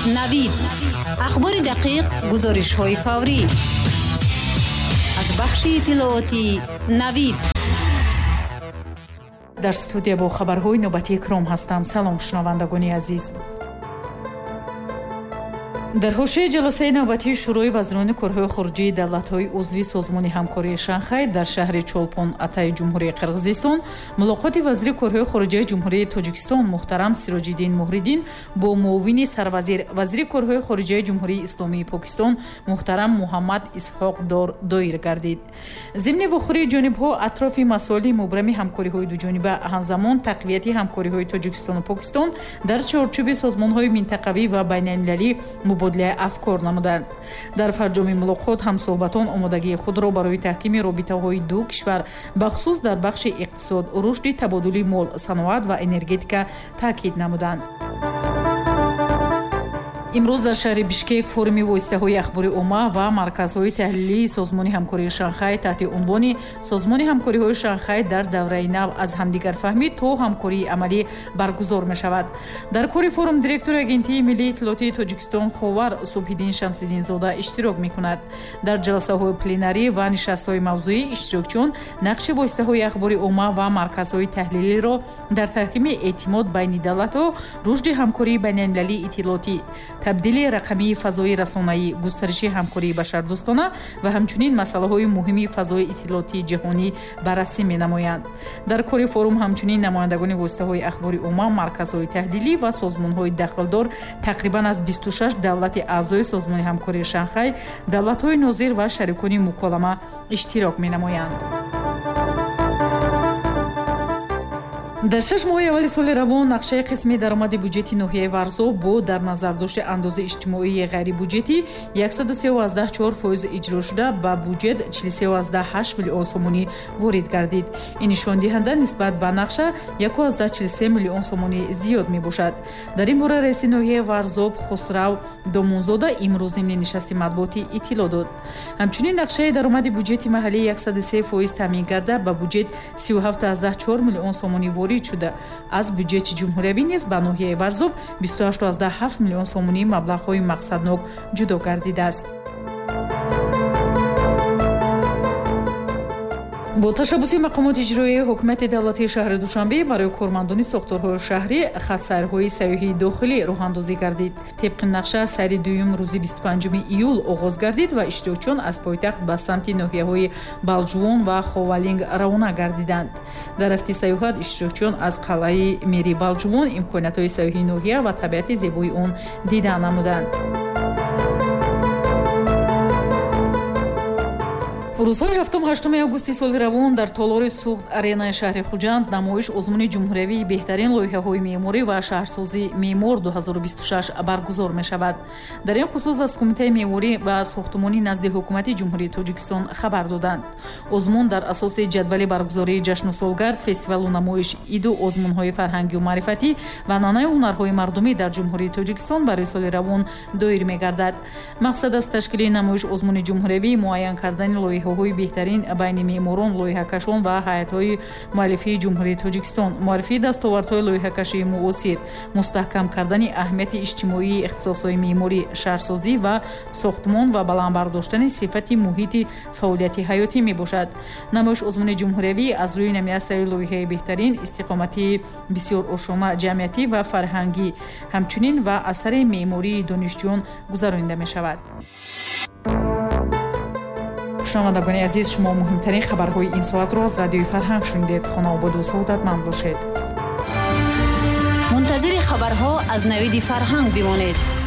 навид ахбори дақиқ, гузоришҳои фаврӣ аз бахши иттилооти навид. дар студия бо хабарҳои навбатии икром ҳастам. салом шунавандагони азиз. дар ҳошияи ҷаласаи навбатии шӯрои вазирони корҳои хориҷии давлатҳои узви созмони ҳамкории Шанхай дар шаҳри Чолпон Атаи ҷумҳурии Қирғизистон мулоқоти вазири корҳои хориҷии ҷумҳурии Тоҷикистон муҳтарам Сироҷиддин Муҳриддин бо муовини сарвазир вазири корҳои хориҷии ҷумҳурии Исломии Покистон муҳтарам Муҳаммад Исҳоқ Дор доир гардид. зимни вохӯрии ҷонибҳо атрофи масоили мубрами ҳамкориҳои дуҷониба ҳамзамон тақвияти ҳамкориҳои Тоҷикистону Покистон дар чорчӯби созмонҳои минтақавӣ ва байналмилалӣ мубодилаи афкор намуданд. дар фарҷоми мулоқот ҳамсуҳбатон омодагии худро барои таҳкими робитаҳои ду кишвар бахусус дар бахши иқтисод, рушди табодули мол, саноат ва энергетика таъкид намуданд. имрӯз дар шаҳри Бишкек форуми воситаҳои ахбори умма ва марказҳои таҳлилии созмони ҳамкории Шанхай таҳти унвони созмони ҳамкориҳои Шанхай дар давраи нав аз ҳамдигарфаҳмӣ то ҳамкории амалӣ баргузор мешавад. дар кори форум директори агентии миллии иттилоотии Тоҷикистон Ховар Субҳиддин Шамсиддинзода иштирок мекунад. дар ҷаласаҳои пленарӣ ва нишастҳои мавзӯӣ иштирокчиён нақши воситаҳои ахбори умма ва марказҳои таҳлилиро дар таҳкими эътимод байни давлатҳо, рушди ҳамкории байналмилалии иттилоотӣ, табдили рақамии фазои расонаӣ, густариши ҳамкории башардӯстона ва ҳамчунин масъалаҳои муҳими фазои иттилоотии ҷаҳонӣ баррасӣ менамоянд. дар кори форум ҳамчунин намояндагони воситаҳои ахбори умма, марказҳои таҳлилӣ ва созмонҳои дахлдор тақрибан аз 26 давлати аъзои созмони ҳамкории Шанхай, давлатҳои нозир ва шарикони муколама иштирок менамоянд. дар 6 моҳи аввали соли равон нақшаи қисми даромади бюҷети ноҳияи Варзоб бо дар назардошти андозаи иҷтимоии ғайрибюҷетӣ 134% иҷро шуда ба бюҷет 43.8 миллион сомонӣ ворид гардид. ин нишондиҳанда нисбат ба нақша 1.43 миллион сомонӣ зиёд мебошад. дар ин бора раиси ноҳияи Варзоб Хусрав Домунзода имрӯз зимни нишасти матбуотӣ иттилоъ дод. ҳамчунин нақшаи даромади бюҷети маҳаллӣ 103% таъмин карда ба бюҷет 37.4 миллион сомонӣ ворид шуда. аз бюҷети ҷумҳуриявӣ низ ба ноҳияи Варзоб 28.7 миллион сомонӣ маблағҳои мақсаднок ҷудо гардидааст. бо ташаббуси мақомоти иҷроии ҳукумати давлатии шаҳри Душанбе барои кормандони сохторҳои шаҳрӣ хатсайрҳои сайёҳии дохилӣ роҳандозӣ гардид. тибқи нақша сайри дуюм рӯзи 25 июл оғоз гардид ва иштирокчиён аз пойтахт ба самти ноҳияҳои Балҷувон ва Ховалинг равона гардиданд. дар рафти сайёҳат иштирокчиён аз қалъаи Мери Балҷувон, имкониятҳои сайёҳии ноҳия ва табиати зебои он дида намуданд. рӯзҳои 7-8 августи соли равон дар толори суғд аренаи шаҳри Хуҷанд намоиш озмуни ҷумҳуриявии беҳтарин лоиҳаҳои меъморӣ ва шаҳрсозӣ меъмор 2026 баргузор мешавад. дар ин хусус аз кумитаи меъморӣ ва сохтмонӣ назди ҳукумати ҷумҳурии Тоҷикистон хабар доданд. озмун дар асоси ҷадвали баргузории ҷашну солгард, фестивалу намоиш, иду озмунҳои фарҳангию маърифатӣ ва анъанаи ҳунарҳои мардумӣ дар ҷумҳурии Тоҷикистон барои соли равон доир мегардад. мақсад аз ташкили намоиш озмуни ҷумҳуриявӣ муайян кардани лоиҳаҳои беҳтарин байни меъморон, лоиҳакашон ва ҳайатҳои муаллифии ҷумҳурии Тоҷикистон, муаррифии дастовардҳои лоиҳакашии муосир, мустаҳкам кардани аҳамияти иҷтимоии ихтисосҳои меъморӣ, шаҳрсозӣ ва сохтмон ва баландбардоштани сифати муҳити фаъолияти ҳаётӣ мебошад. намоиш озмуни ҷумҳуриявӣ аз рӯи номинасияи лоиҳаи беҳтарин, истиқомати бисёр ошона ҷамъиятӣ ва фарҳангӣ, ҳамчунин ва асари меъмории донишҷӯён гузаронида мешавад. шунавандагони азиз, шумо муҳимтарин хабарҳои ин соатро аз радиои Фарҳанг шунидед. хонавободу саодатманд бошед. мунтазири хабарҳо аз навиди Фарҳанг бимонед.